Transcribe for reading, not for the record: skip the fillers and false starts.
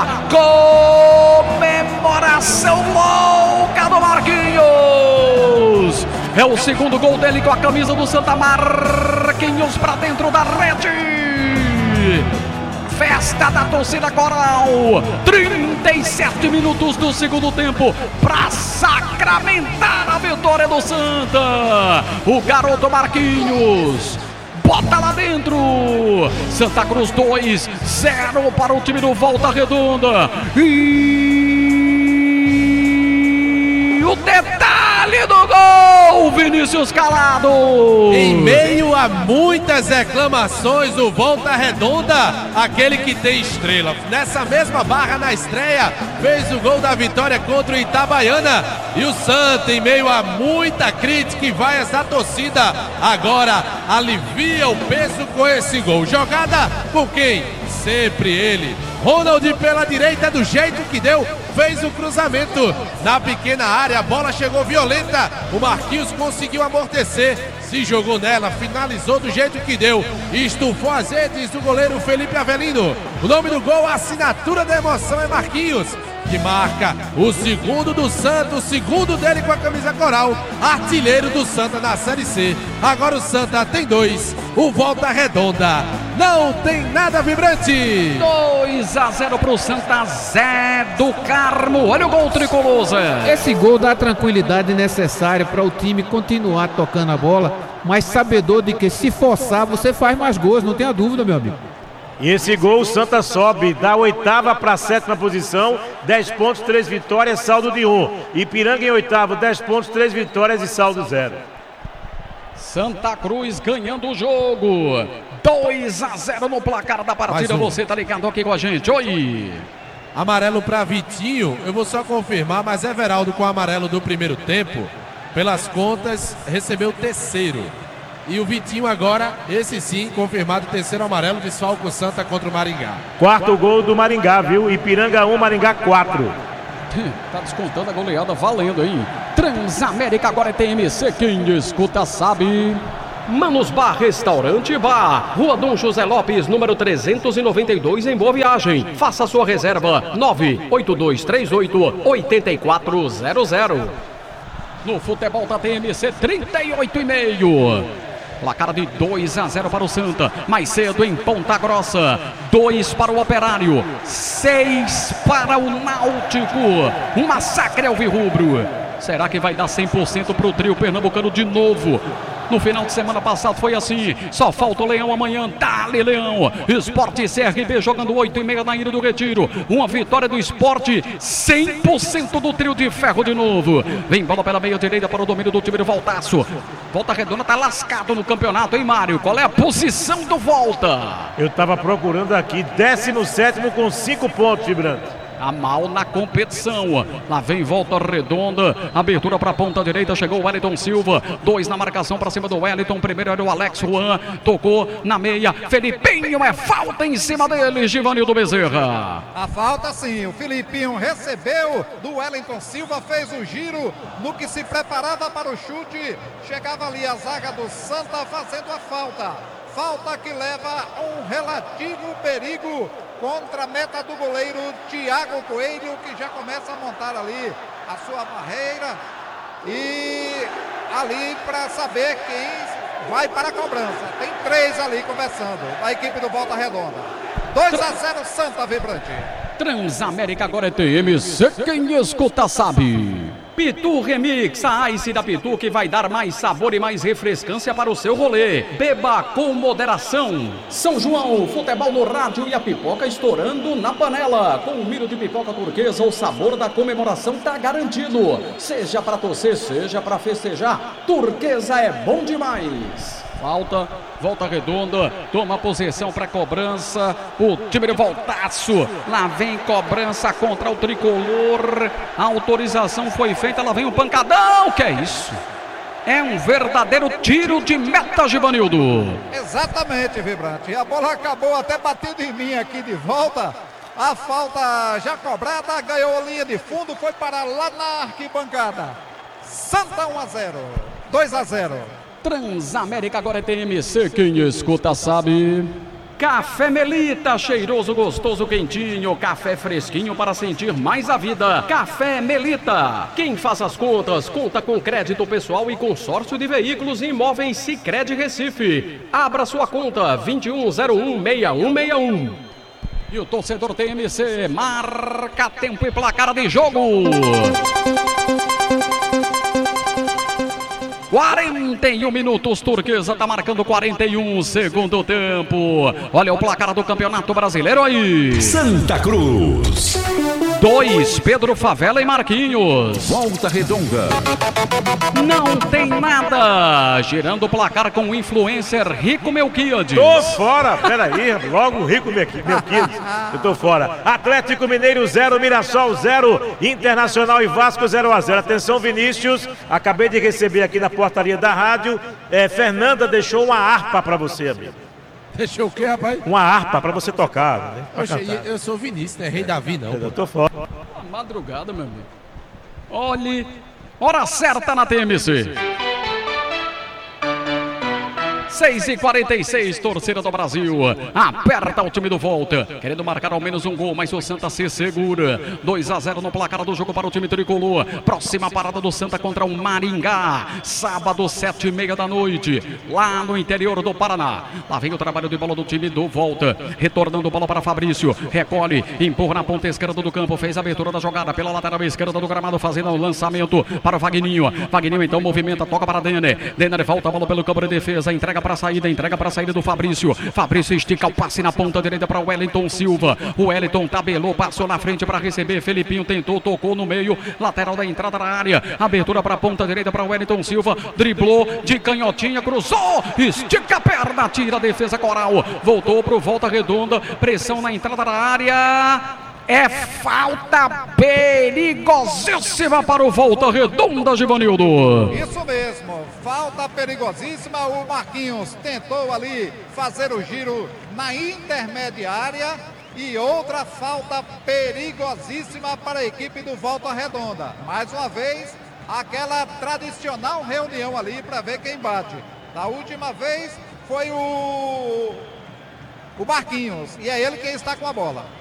Comemoração louca do Marquinhos. É o segundo gol dele com a camisa do Santa. Marquinhos para dentro da rede. Festa da torcida coral. 37 minutos do segundo tempo para sacramentar a vitória do Santa. O garoto Marquinhos bota lá dentro. Santa Cruz 2-0 para o time do Volta Redonda. E o detalhe do gol, Vinícius Calado. Em meio a muitas reclamações do Volta Redonda, aquele que tem estrela. Nessa mesma barra na estreia, fez o gol da vitória contra o Itabaiana. E o Santa, em meio a muita crítica e vaias da torcida, agora alivia o peso com esse gol. Jogada por quem? Sempre ele. Ronald pela direita, do jeito que deu, fez o cruzamento na pequena área, a bola chegou violenta, o Marquinhos conseguiu amortecer, se jogou nela, finalizou do jeito que deu, estufou as redes do goleiro Felipe Avelino. O nome do gol, a assinatura da emoção é Marquinhos, que marca o segundo do Santa, o segundo dele com a camisa coral, artilheiro do Santa na Série C. Agora o Santa tem 2, o Volta Redonda não tem nada, vibrante. 2-0 pro Santa, Zé do Carmo. Olha o gol tricolor, Zé. Esse gol dá a tranquilidade necessária para o time continuar tocando a bola, mas sabedor de que se forçar você faz mais gols, não tenha dúvida, meu amigo. E esse gol o Santa sobe da 8ª para a 7ª posição, 10 pontos, 3 vitórias, saldo de 1. Ipiranga em 8º, 10 pontos, 3 vitórias e saldo 0. Santa Cruz ganhando o jogo. 2-0 no placar da partida. Você tá ligado aqui com a gente. Oi! Amarelo para Vitinho, eu vou só confirmar, mas Everaldo com o amarelo do primeiro tempo, pelas contas, recebeu o terceiro. E o Vitinho agora, esse sim, confirmado, terceiro amarelo, desfalca o Santa contra o Maringá. Quarto gol do Maringá, viu? Ipiranga 1, Maringá 4. Tá descontando a goleada, valendo, hein? Transamérica agora é TMC, quem escuta sabe. Manos Bar Restaurante Bar, Rua Dom José Lopes, número 392, em Boa Viagem. Faça sua reserva, 98238-8400. No futebol da TMC, 38,5. Placar de 2-0 para o Santa. Mais cedo em Ponta Grossa, 2 para o Operário, 6 para o Náutico. Um massacre alvirrubro. Será que vai dar 100% para o trio pernambucano de novo? No final de semana passado foi assim. Só falta o Leão amanhã. Dale, Leão. Sport CRB jogando 8h30 na Ilha do Retiro. Uma vitória do Sport. 100% do trio de ferro de novo. Vem bola pela meia direita para o domínio do time do Voltaço. Volta Redonda tá lascado no campeonato, hein, Mário? Qual é a posição do Volta? Eu tava procurando aqui. 17º com 5 pontos, Vibrante. Tá mal na competição. Lá vem Volta Redonda. Abertura para a ponta direita. Chegou o Wellington Silva. 2 na marcação para cima do Wellington. Primeiro era o Alex Juan. Tocou na meia. Felipinho, é falta em cima dele. Givanildo Bezerra. A falta sim. O Felipinho recebeu do Wellington Silva. Fez o giro no que se preparava para o chute. Chegava ali a zaga do Santa fazendo a falta. Falta que leva um relativo perigo contra a meta do goleiro Thiago Coelho, que já começa a montar ali a sua barreira e ali para saber quem vai para a cobrança. Tem 3 ali conversando, da equipe do Volta Redonda. 2-0 Santa, vibrante. Transamérica agora é TMC, quem escuta sabe. Pitu Remix, a Ice da Pitu que vai dar mais sabor e mais refrescância para o seu rolê. Beba com moderação. São João, futebol no rádio e a pipoca estourando na panela. Com o milho de pipoca turquesa, o sabor da comemoração tá garantido. Seja para torcer, seja para festejar, turquesa é bom demais. Falta, Volta Redonda, toma posição para cobrança, o time do Voltaço, lá vem cobrança contra o Tricolor, a autorização foi feita, lá vem o pancadão, que é isso? É um verdadeiro tiro de meta, Givanildo. Exatamente, vibrante, e a bola acabou até batendo em mim aqui de volta, a falta já cobrada, ganhou a linha de fundo, foi para lá na arquibancada, Santa 1-0, 2-0. Transamérica agora é TMC, quem escuta sabe. Café Melita, cheiroso, gostoso, quentinho. Café fresquinho para sentir mais a vida. Café Melita. Quem faz as contas, conta com crédito pessoal e consórcio de veículos e imóveis Sicredi Recife. Abra sua conta, 21016161. E o torcedor TMC marca tempo e placar de jogo. 41 minutos, Turquesa tá marcando 41, segundo tempo. Olha o placar do Campeonato Brasileiro aí. Santa Cruz 2, Pedro Favela e Marquinhos. Volta Redonda. Não tem nada. Girando o placar com o influencer Rico Melquiades. Tô fora, peraí, logo o Rico Melquiades. Eu tô fora. Atlético Mineiro 0, Mirassol 0, Internacional e Vasco 0-0. Atenção, Vinícius, acabei de receber aqui na portaria da rádio, Fernanda deixou uma harpa pra você, amigo. Deixou o quê, rapaz? Uma harpa pra você tocar, né? Poxa, eu sou Vinícius, não é Rei Davi, não. Eu tô fora. Madrugada, meu amigo. Olhe, hora certa na TMC. 6h46, torcida do Brasil. Aperta o time do Volta, querendo marcar ao menos um gol, mas o Santa se segura. 2-0 no placar do jogo para o time tricolor. Próxima parada do Santa contra o Maringá. Sábado, 7h30 da noite, lá no interior do Paraná. Lá vem o trabalho de bola do time do Volta. Retornando bola para Fabrício. Recolhe, empurra na ponta esquerda do campo. Fez a abertura da jogada pela lateral esquerda do gramado, fazendo o lançamento para o Vagninho. Vagninho então movimenta, toca para Denner. Denner volta a bola pelo campo de defesa. Entrega para a saída do Fabrício. Fabrício estica o passe na ponta direita para o Wellington Silva. O Wellington tabelou, passou na frente para receber. Felipinho tentou, tocou no meio, lateral da entrada da área. Abertura para a ponta direita para o Wellington Silva. Driblou de canhotinha, cruzou, estica a perna, tira a defesa Coral. Voltou para o Volta Redonda, pressão na entrada da área. É falta perigosíssima para o Volta Redonda, Givanildo. Isso mesmo, falta perigosíssima. O Marquinhos tentou ali fazer o giro na intermediária. E outra falta perigosíssima para a equipe do Volta Redonda. Mais uma vez, aquela tradicional reunião ali para ver quem bate. Da última vez foi o Marquinhos, e é ele quem está com a bola.